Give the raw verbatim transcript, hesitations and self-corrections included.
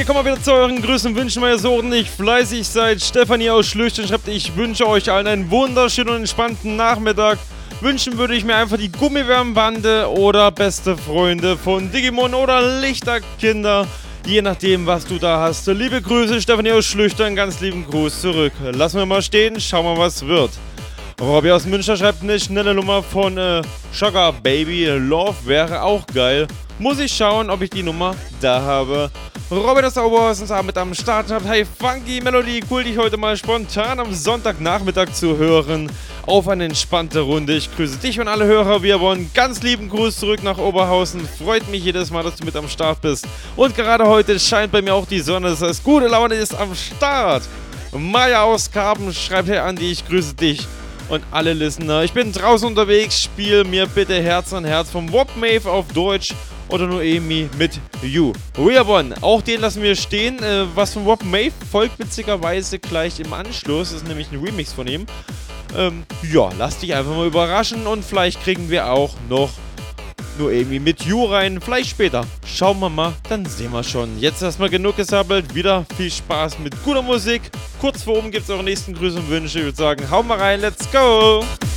willkommen wieder zu euren größten Wünschen, meine Sohn. Nicht fleißig seid. Stefanie aus Schlüchten schreibt, ich wünsche euch allen einen wunderschönen und entspannten Nachmittag. Wünschen würde ich mir einfach die Gummibärenbande oder beste Freunde von Digimon oder Lichterkinder. Je nachdem, was du da hast. Liebe Grüße, Stefanie aus Schlüchtern. Ganz lieben Gruß zurück. Lassen wir mal stehen, schauen wir, was wird. Robby aus Münster schreibt, eine schnelle Nummer von äh, Sugar Baby Love wäre auch geil. Muss ich schauen, ob ich die Nummer da habe. Robert aus Oberhausen ist mit am Start. Hey, Funky Melody, cool, dich heute mal spontan am Sonntagnachmittag zu hören. Auf eine entspannte Runde. Ich grüße dich und alle Hörer. Wir wollen ganz lieben Gruß zurück nach Oberhausen. Freut mich jedes Mal, dass du mit am Start bist. Und gerade heute scheint bei mir auch die Sonne. Das heißt, gute Laune ist am Start. Maya aus Karben schreibt, hey Andi, ich grüße dich. Und alle Listener, ich bin draußen unterwegs, spiel mir bitte Herz an Herz vom Wobmave auf Deutsch oder Noemi mit You. Weabon, auch den lassen wir stehen. Äh, was von Wobmave folgt witzigerweise gleich im Anschluss, das ist nämlich ein Remix von ihm. Ähm, ja, lass dich einfach mal überraschen und vielleicht kriegen wir auch noch Noemi mit You rein, vielleicht später. Schauen wir mal, dann sehen wir schon. Jetzt erstmal genug gesabbelt, wieder viel Spaß mit guter Musik. Kurz vor oben gibt es auch nächsten Grüße und Wünsche. Ich würde sagen, hau mal rein, let's go!